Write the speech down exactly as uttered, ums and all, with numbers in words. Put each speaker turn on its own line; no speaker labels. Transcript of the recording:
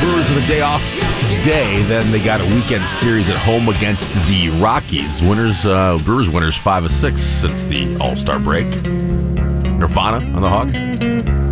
Brewers with a day off today. Then they got a weekend series at home against the Rockies. Winners, uh, Brewers winners five of six since the All-Star break. Nirvana on the hog.